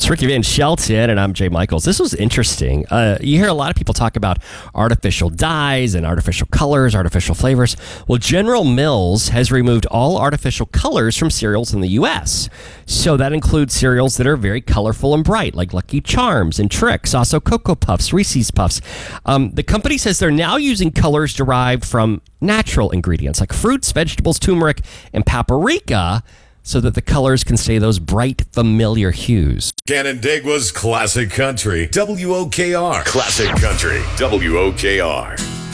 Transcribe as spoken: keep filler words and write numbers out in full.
It's Ricky Van Shelton, and I'm Jay Michaels. This was interesting. Uh, you hear a lot of people talk about artificial dyes and artificial colors, artificial flavors. Well, General Mills has removed all artificial colors from cereals in the U S. So that includes cereals that are very colorful and bright, like Lucky Charms and Trix, also Cocoa Puffs, Reese's Puffs. Um, the company says they're now using colors derived from natural ingredients like fruits, vegetables, turmeric, and paprika, so that the colors can stay those bright, familiar hues. Canandaigua's Classic Country, W O K R. Classic Country, W O K R.